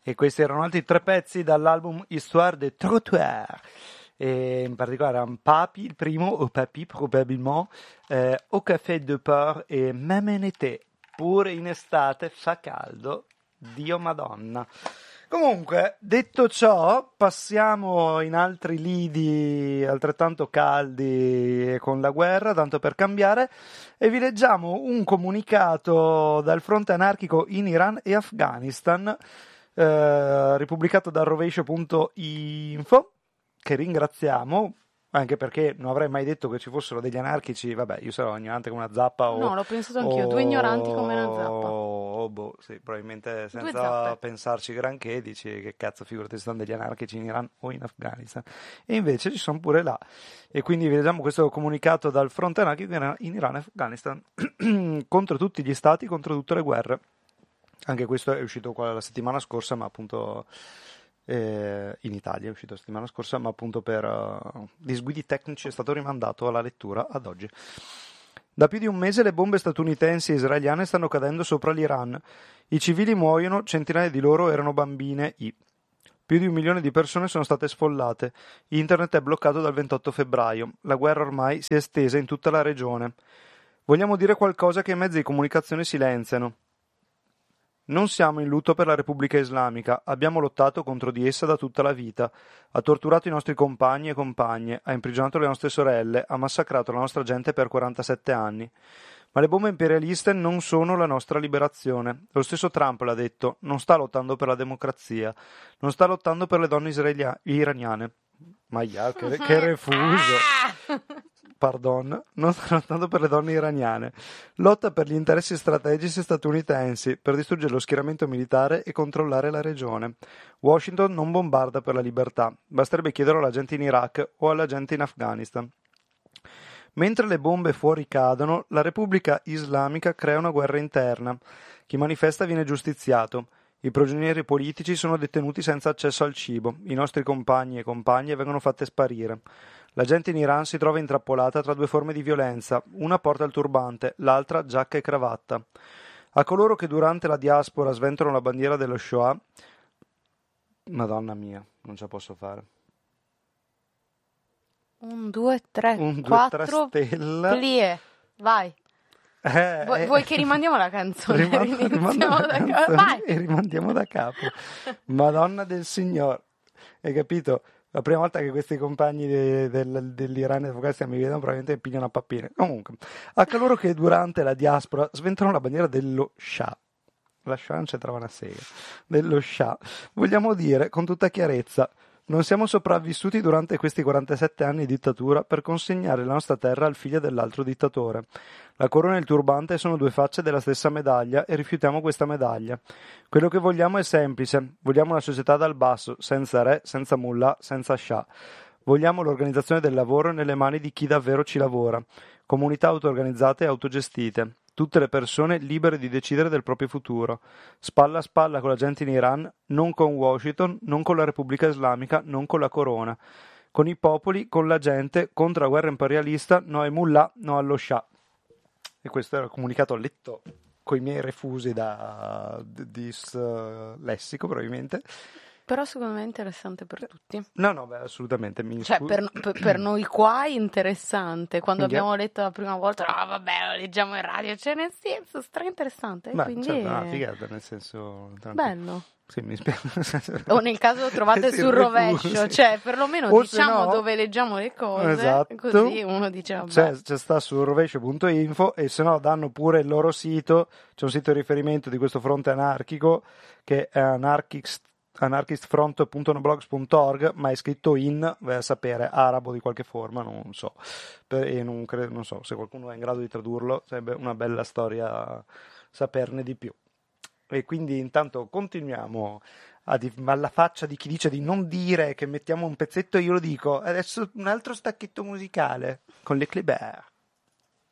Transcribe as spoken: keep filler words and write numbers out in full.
E questi erano altri tre pezzi dall'album Histoire de Trottoir. E in particolare erano Papi, il primo, o Papi probabilmente, eh, Au Café de Port e Même en été, pure in estate fa caldo, Dio Madonna. Comunque, detto ciò, passiamo in altri lidi altrettanto caldi e con la guerra, tanto per cambiare, e vi leggiamo un comunicato dal fronte anarchico in Iran e Afghanistan, eh, ripubblicato da rovescio punto info, che ringraziamo, anche perché non avrei mai detto che ci fossero degli anarchici, vabbè, io sarò ignorante come una zappa o... No, l'ho pensato anch'io, o, due ignoranti come una zappa. O, boh, sì, probabilmente senza pensarci granché, dici che cazzo figurati sono degli anarchici in Iran o in Afghanistan. E invece ci sono pure là. E quindi vi leggiamo questo comunicato dal fronte anarchico in Iran e Afghanistan contro tutti gli stati, contro tutte le guerre. Anche questo è uscito qua la settimana scorsa, ma appunto... Eh, in Italia è uscito la settimana scorsa, ma appunto per uh, disguidi tecnici è stato rimandato alla lettura ad oggi. Da più di un mese le bombe statunitensi e israeliane stanno cadendo sopra l'Iran. I civili muoiono, centinaia di loro erano bambine. I. Più di un milione di persone sono state sfollate. Internet è bloccato dal ventotto febbraio. La guerra ormai si è estesa in tutta la regione. Vogliamo dire qualcosa che i mezzi di comunicazione silenziano. Non siamo in lutto per la Repubblica Islamica, abbiamo lottato contro di essa da tutta la vita, ha torturato i nostri compagni e compagne, ha imprigionato le nostre sorelle, ha massacrato la nostra gente per quarantasette anni. Ma le bombe imperialiste non sono la nostra liberazione. Lo stesso Trump l'ha detto, non sta lottando per la democrazia, non sta lottando per le donne israelia- iraniane. Maia, che, che refuso! Pardon, non sta lottando per le donne iraniane, lotta per gli interessi strategici statunitensi, per distruggere lo schieramento militare e controllare la regione. Washington non bombarda per la libertà, basterebbe chiederlo alla gente in Iraq o alla gente in Afghanistan. Mentre le bombe fuori cadono, la Repubblica Islamica crea una guerra interna. Chi manifesta viene giustiziato. I prigionieri politici sono detenuti senza accesso al cibo, i nostri compagni e compagne vengono fatte sparire. La gente in Iran si trova intrappolata tra due forme di violenza, una porta il turbante, l'altra giacca e cravatta. A coloro che durante la diaspora sventano la bandiera dello Shoah, Madonna mia, non ce la posso fare. Un, due, tre, Un, quattro, due, tre stella. plie, vai. Eh, Vuoi, eh, vuoi che rimandiamo la canzone? Rimando, rimando la da canzone capo. Vai. E rimandiamo da capo. Madonna del Signore, hai capito? La prima volta che questi compagni de, del, dell'Iran e dell'Afghanistan mi vedono, probabilmente mi pigliano a pappine. Comunque, a coloro che durante la diaspora sventano la bandiera dello Shah, la Shah non c'entrava una sega, dello Shah, vogliamo dire con tutta chiarezza: non siamo sopravvissuti durante questi quarantasette anni di dittatura per consegnare la nostra terra al figlio dell'altro dittatore. La corona e il turbante sono due facce della stessa medaglia e rifiutiamo questa medaglia. Quello che vogliamo è semplice. Vogliamo una società dal basso, senza re, senza mullah, senza shah. Vogliamo l'organizzazione del lavoro nelle mani di chi davvero ci lavora. Comunità auto-organizzate e autogestite. Tutte le persone libere di decidere del proprio futuro. Spalla a spalla con la gente in Iran, non con Washington, non con la Repubblica Islamica, non con la corona. Con i popoli, con la gente, contro la guerra imperialista, no ai mullah, no allo shah. E questo era il comunicato letto con i miei refusi da dislessico, probabilmente. Però secondo me è interessante per tutti. No, no, beh, assolutamente. Mi Cioè, scu- per, per, per noi qua è interessante. Quando Yeah. abbiamo letto la prima volta, no, vabbè, lo leggiamo in radio. Cioè, nel senso, stra interessante. Beh, quindi certo, no, è figata, nel senso... bello. Sì, mi spiace. O nel caso lo trovate Sì, sul rovescio, refusi. cioè perlomeno O se diciamo no- dove leggiamo le cose, Esatto. così uno dice vabbè. C'è, c'è sta su rovescio punto info e se no danno pure il loro sito, c'è un sito di riferimento di questo fronte anarchico che è anarchist, anarchistfront punto noblogs punto org, ma è scritto in, vai a sapere, arabo di qualche forma, non so, per, e non, cre- non so se qualcuno è in grado di tradurlo, sarebbe una bella storia saperne di più. E quindi intanto continuiamo a di- alla faccia di chi dice di non dire che mettiamo un pezzetto, io lo dico, adesso un altro stacchetto musicale con le Kleber.